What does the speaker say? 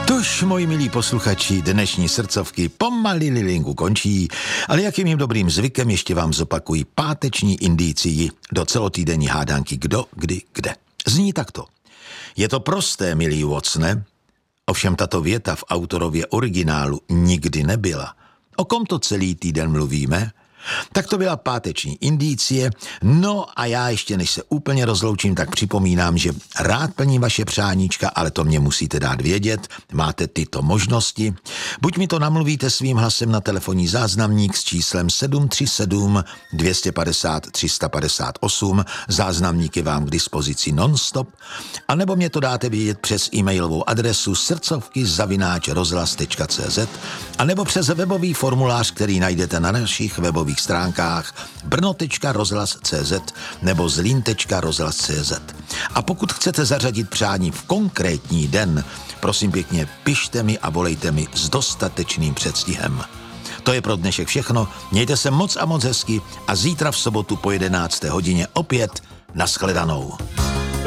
Tož, moji milí posluchači, dnešní srdcovky pomaly lilinku končí, ale jak je mým dobrým zvykem, ještě vám zopakuji páteční indicii do celotýdenní hádanky kdo, kdy, kde. Zní takto. Je to prosté, milý Watsone, ovšem tato věta v autorově originálu nikdy nebyla. O kom to celý týden mluvíme? Tak to byla páteční indicie. No a já ještě než se úplně rozloučím, tak připomínám, že rád plním vaše přáníčka, ale to mě musíte dát vědět. Máte tyto možnosti. Buď mi to namluvíte svým hlasem na telefonní záznamník s číslem 737 250 358, záznamník je vám k dispozici non-stop, anebo mě to dáte vědět přes e-mailovou adresu srdcovky@rozhlas.cz, anebo přes webový formulář, který najdete na našich webových stránkách brno.rozhlas.cz nebo zlín.rozhlas.cz. A pokud chcete zařadit přání v konkrétní den, prosím pěkně, pište mi a volejte mi s dostatečným předstihem. To je pro dnešek všechno, mějte se moc a moc hezky a zítra v sobotu po 11. hodině opět nashledanou.